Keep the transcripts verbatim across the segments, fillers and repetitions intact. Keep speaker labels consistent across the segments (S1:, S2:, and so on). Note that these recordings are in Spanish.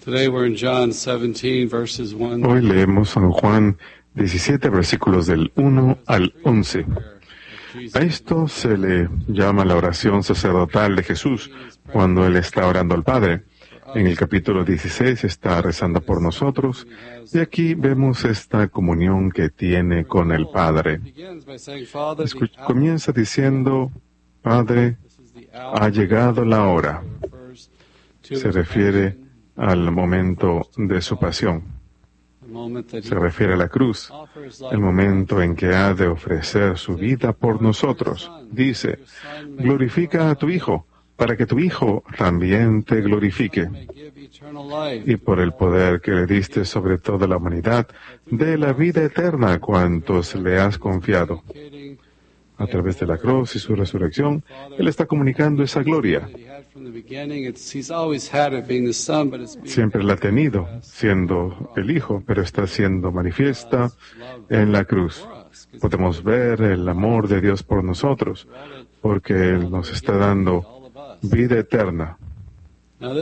S1: Today we're in John seventeen, verses one.
S2: Hoy leemos San Juan diecisiete, versículos del uno al once. A esto se le llama la oración sacerdotal de Jesús cuando Él está orando al Padre. En el capítulo dieciséis está rezando por nosotros y aquí vemos esta comunión que tiene con el Padre. Escu- comienza diciendo, Padre, ha llegado la hora. Se refiere al momento de su pasión. Se refiere a la cruz, el momento en que ha de ofrecer su vida por nosotros. Dice, glorifica a tu Hijo, para que tu Hijo también te glorifique. Y por el poder que le diste sobre toda la humanidad, dé la vida eterna a cuantos le has confiado. A través de la cruz y su resurrección, Él está comunicando esa gloria. Siempre la ha tenido, siendo el Hijo, pero está siendo manifiesta en la cruz. Podemos ver el amor de Dios por nosotros, porque Él nos está dando vida eterna. La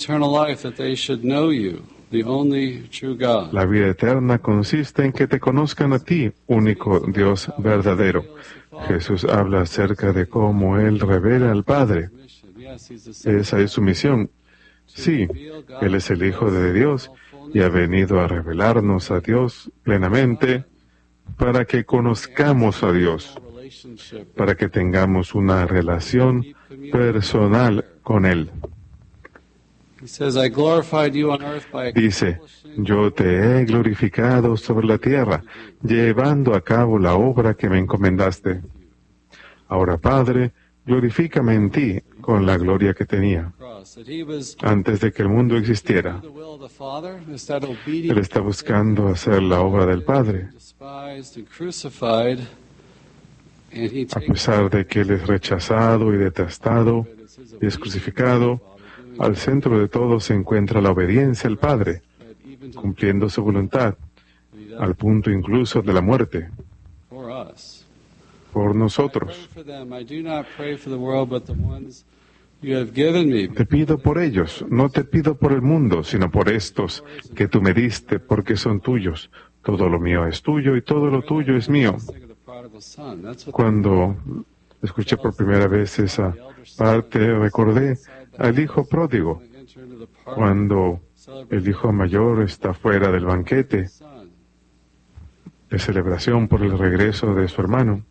S2: vida eterna consiste en que te conozcan a ti, único Dios verdadero. Jesús habla acerca de cómo Él revela al Padre. Esa es su misión. Sí, Él es el Hijo de Dios y ha venido a revelarnos a Dios plenamente para que conozcamos a Dios, para que tengamos una relación personal con Él. Dice, yo te he glorificado sobre la tierra, llevando a cabo la obra que me encomendaste. Ahora, Padre, glorifícame en ti con la gloria que tenía antes de que el mundo existiera. Él está buscando hacer la obra del Padre. A pesar de que Él es rechazado y detestado y es crucificado, al centro de todo se encuentra la obediencia al Padre, cumpliendo su voluntad, al punto incluso de la muerte, por nosotros. Te pido por ellos, no te pido por el mundo, sino por estos que tú me diste, porque son tuyos. Todo lo mío es tuyo y todo lo tuyo es mío. Cuando escuché por primera vez esa parte, recordé al hijo pródigo, cuando el hijo mayor está fuera del banquete de celebración por el regreso de su hermano.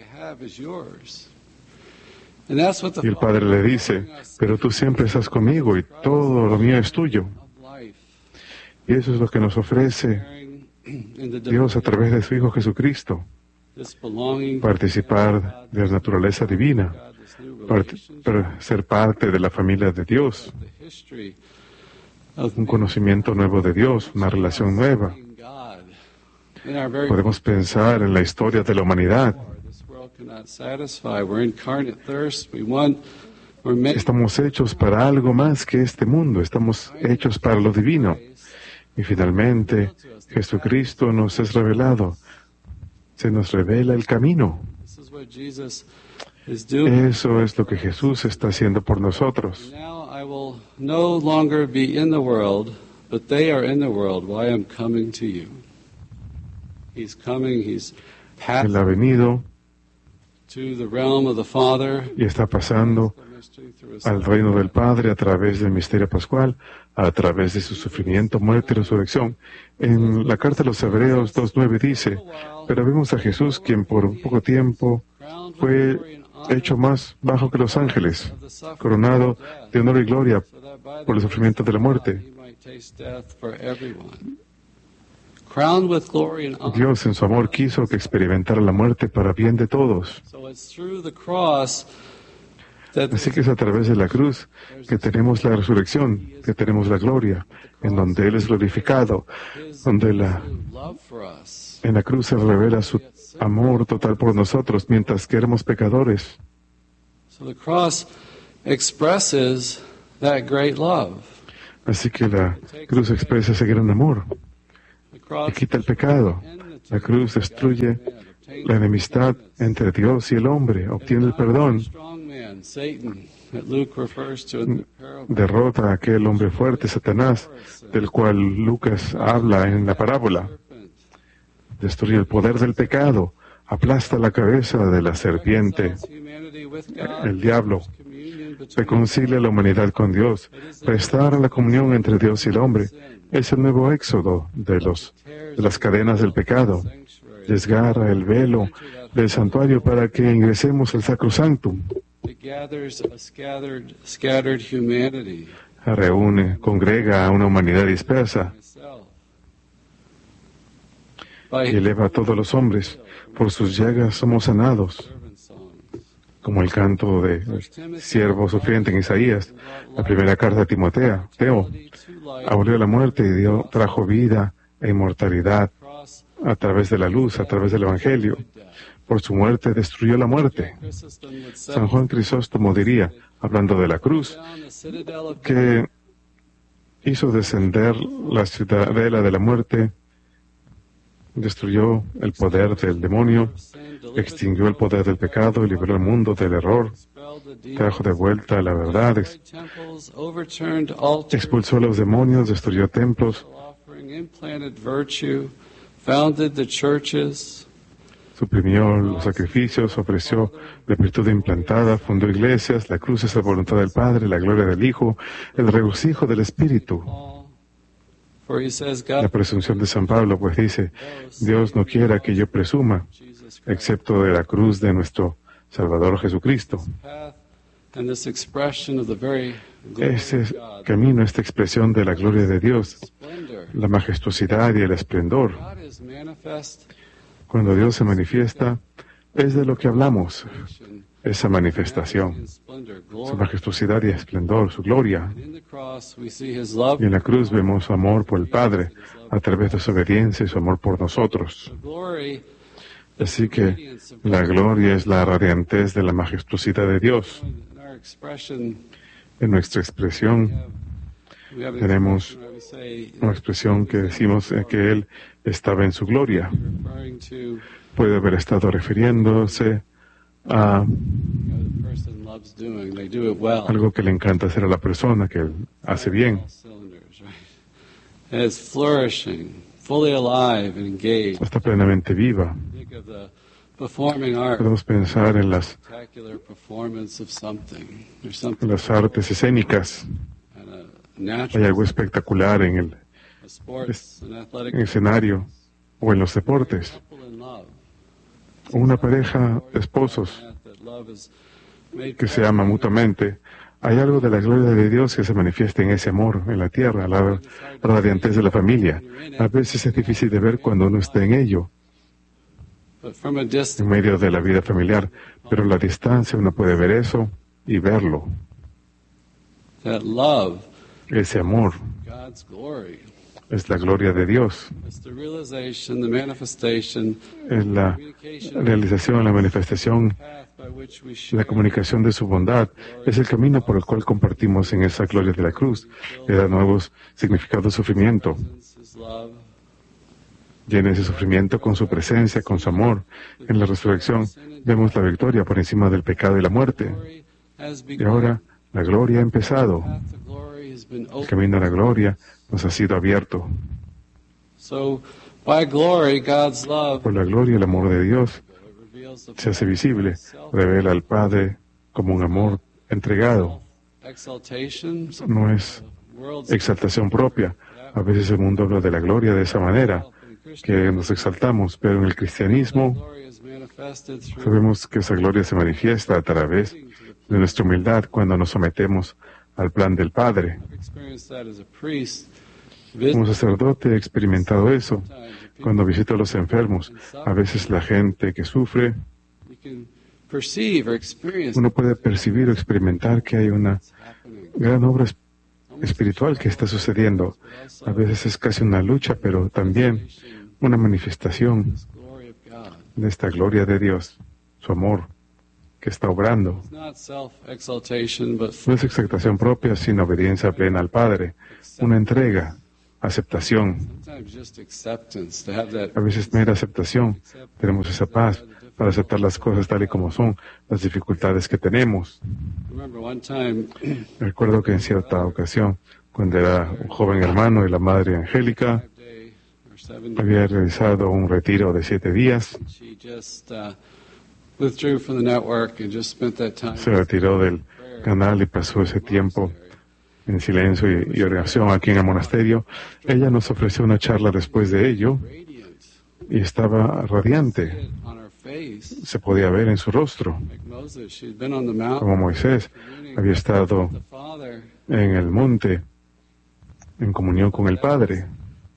S2: Y el padre le dice, pero tú siempre estás conmigo y todo lo mío es tuyo. Y eso es lo que nos ofrece Dios a través de su Hijo Jesucristo. Participar de la naturaleza divina, part- para ser parte de la familia de Dios, un conocimiento nuevo de Dios, una relación nueva. Podemos pensar en la historia de la humanidad. Estamos hechos para algo más que este mundo, estamos hechos para lo divino. Y finalmente, Jesucristo nos es revelado. Se nos revela el camino. Eso es lo que Jesús está haciendo por nosotros. Él ha venido y está pasando al reino del Padre a través del misterio pascual, a través de su sufrimiento, muerte y resurrección. En la carta a los Hebreos dos nueve dice, pero vemos a Jesús, quien por un poco tiempo fue hecho más bajo que los ángeles, coronado de honor y gloria por el sufrimiento de la muerte. Dios en su amor quiso que experimentara la muerte para bien de todos. Así que es a través de la cruz que tenemos la resurrección, que tenemos la gloria, en donde Él es glorificado, donde la, en la cruz se revela su amor total por nosotros, mientras que éramos pecadores. Así que la cruz expresa ese gran amor y quita el pecado. La cruz destruye la enemistad entre Dios y el hombre, obtiene el perdón.
S1: that Luke refers to in the parable.
S2: derrota a aquel hombre fuerte, Satanás, del cual Lucas habla en la parábola. Destruye el poder del pecado, aplasta la cabeza de la serpiente, el diablo, reconcilia la humanidad con Dios, restaura la comunión entre Dios y el hombre. Es el nuevo éxodo de, los, de las cadenas del pecado. Desgarra el velo del santuario para que ingresemos al sacrosanctum. Reúne, congrega a una humanidad dispersa y eleva a todos los hombres. Por sus llagas somos sanados. Como el canto de siervo sufriente en Isaías, la primera carta de Timoteo, Teo, abolió la muerte y dio, trajo vida e inmortalidad a través de la luz, a través del Evangelio. Por su muerte destruyó la muerte. San Juan Crisóstomo diría, hablando de la cruz, que hizo descender la ciudadela de la muerte, destruyó el poder del demonio, extinguió el poder del pecado, liberó al mundo del error, trajo de vuelta la verdad, ex- expulsó a los demonios, destruyó templos, suprimió los sacrificios, ofreció la virtud implantada, fundó iglesias, la cruz es la voluntad del Padre, la gloria del Hijo, el regocijo del Espíritu. La presunción de San Pablo, pues dice, Dios no quiera que yo presuma, excepto de la cruz de nuestro Salvador Jesucristo. Ese camino, esta expresión de la gloria de Dios, la majestuosidad y el esplendor. Cuando Dios se manifiesta, es de lo que hablamos, esa manifestación, su majestuosidad y esplendor, su gloria. Y en la cruz vemos su amor por el Padre a través de su obediencia y su amor por nosotros. Así que la gloria es la radiantez de la majestuosidad de Dios. En nuestra expresión tenemos una expresión que decimos que Él estaba en su gloria. Puede haber estado refiriéndose a algo que le encanta hacer a la persona, que hace bien. Está plenamente viva. Podemos pensar en las, en las artes escénicas. Hay algo espectacular en el, en el escenario o en los deportes. Una pareja de esposos que se ama mutuamente. Hay algo de la gloria de Dios que se manifiesta en ese amor en la tierra, la radiantez de la familia. A veces es difícil de ver cuando uno está en ello, en medio de la vida familiar, pero a la distancia uno puede ver eso y verlo. Ese amor es la gloria de Dios. Es la realización, la manifestación, la comunicación de su bondad. Es el camino por el cual compartimos en esa gloria de la cruz. Le da nuevos significados de sufrimiento. Llena ese sufrimiento con su presencia, con su amor. En la resurrección vemos la victoria por encima del pecado y la muerte. Y ahora la gloria ha empezado. El camino a la gloria nos ha sido abierto. Por la gloria, el amor de Dios se hace visible, revela al Padre como un amor entregado. No es exaltación propia. A veces el mundo habla de la gloria de esa manera, que nos exaltamos, pero en el cristianismo sabemos que esa gloria se manifiesta a través de nuestra humildad cuando nos sometemos al plan del Padre. Como sacerdote he experimentado eso. Cuando visito a los enfermos, a veces la gente que sufre, uno puede percibir o experimentar que hay una gran obra espiritual que está sucediendo. A veces es casi una lucha, pero también una manifestación de esta gloria de Dios, su amor que está obrando. No es exaltación propia, sino obediencia plena al Padre, una entrega, aceptación. A veces mera aceptación, tenemos esa paz, para aceptar las cosas tal y como son, las dificultades que tenemos. Recuerdo que en cierta ocasión, cuando era un joven hermano y la madre Angélica había realizado un retiro de siete días, se retiró del canal y pasó ese tiempo en silencio y, y oración aquí en el monasterio. Ella nos ofreció una charla después de ello y estaba radiante. Se podía ver en su rostro, como Moisés había estado en el monte en comunión con el Padre.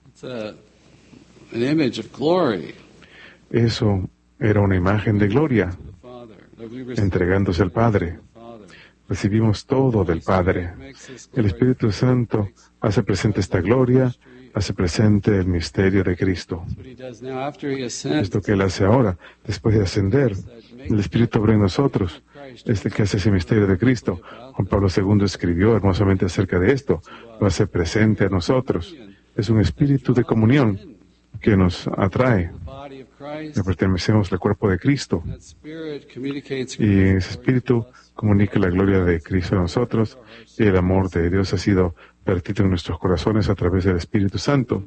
S2: Eso era una imagen de gloria, entregándose al Padre. Recibimos todo del Padre. El Espíritu Santo hace presente esta gloria, hace presente el misterio de Cristo. Esto que Él hace ahora, después de ascender, el Espíritu obra en nosotros, este que hace ese misterio de Cristo. Juan Pablo segundo escribió hermosamente acerca de esto, lo hace presente a nosotros. Es un espíritu de comunión que nos atrae. Le pertenecemos al cuerpo de Cristo. Y ese espíritu comunica la gloria de Cristo a nosotros y el amor de Dios ha sido vertido en nuestros corazones a través del Espíritu Santo.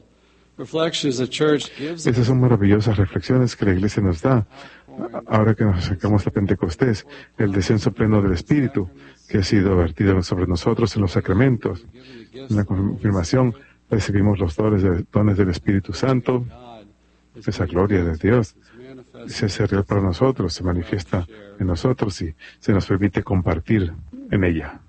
S2: Esas son maravillosas reflexiones que la Iglesia nos da ahora que nos acercamos a Pentecostés, el descenso pleno del Espíritu que ha sido vertido sobre nosotros en los sacramentos. En la confirmación recibimos los dones, de, dones del Espíritu Santo. Esa gloria de Dios se hace real para nosotros, se manifiesta en nosotros y se nos permite compartir en ella.